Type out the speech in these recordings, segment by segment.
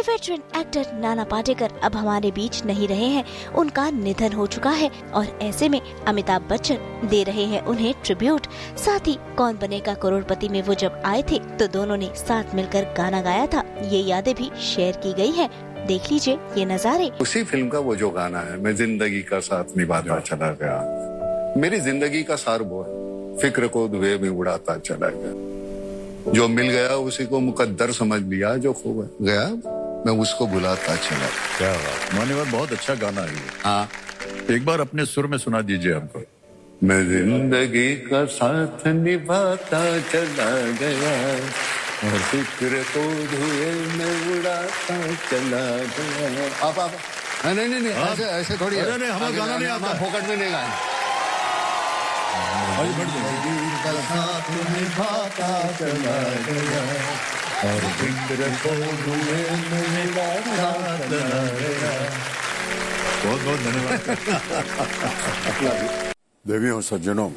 Veteran actor Nana Patekar अब हमारे बीच नहीं रहे हैं। उनका निधन हो चुका है और ऐसे में अमिताभ बच्चन दे रहे हैं उन्हें ट्रिब्यूट। साथ ही कौन बनेगा करोड़पति में वो जब आए थे तो दोनों ने साथ मिलकर गाना गाया था। ये यादें भी शेयर की गई है। देख लीजिए ये नजारे। उसी फिल्म का वो जो गाना है, मैं जिंदगी का साथ निभाता चला गया, मेरी जिंदगी का सार वो है, फिक्र को धुएं में उड़ाता चला गया। जो मिल गया उसी को मुकद्दर समझ लिया, जो खो गया मैं उसको भुलाता चला। क्या बात, मान्यवर बहुत अच्छा गाना है ये। हाँ, एक बार अपने सुर में सुना दीजिए हमको। मैं जिंदगी का साथ निभाता चला गया और फिक्र को धुएं में उड़ाता चला गया। आप नहीं ऐसे थोड़ी, अरे हमें गाना नहीं आता, फोकट में नहीं गाए। साथ निभाता चला गया और फिक्र को धुएं में उड़ाता चला गया। बहुत बहुत धन्यवाद। देवियों और सज्जनों,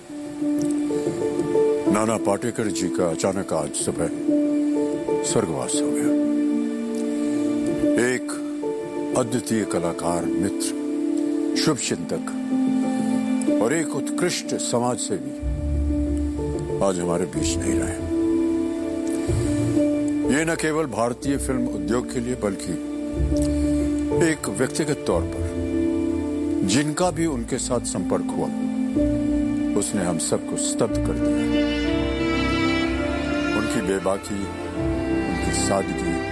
नाना पाटेकर जी का अचानक आज सुबह स्वर्गवास हो गया। एक अद्वितीय कलाकार, मित्र, शुभचिंतक और एक उत्कृष्ट समाज सेवी आज हमारे बीच नहीं रहे। ये न केवल भारतीय फिल्म उद्योग के लिए बल्कि एक व्यक्तिगत तौर पर जिनका भी उनके साथ संपर्क हुआ, उसने हम सबको स्तब्ध कर दिया। उनकी बेबाकी, उनकी सादगी,